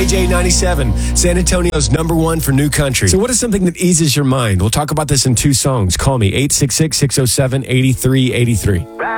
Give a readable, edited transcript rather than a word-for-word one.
KJ97, San Antonio's #1 for new country. So what is something that eases your mind? We'll talk about this in 2 songs. Call me, 866-607-8383.